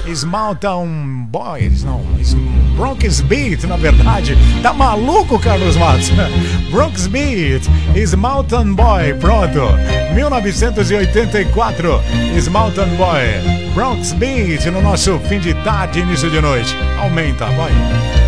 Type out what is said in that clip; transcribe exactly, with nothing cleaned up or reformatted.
Mountain Boys, não, Bronx Beat, na verdade. Tá maluco, Carlos Matos? Bronx Beat, Mountain Boy, pronto. mil novecentos e oitenta e quatro, Mountain Boy, Bronx Beat, no nosso fim de tarde, início de noite. Aumenta, vai.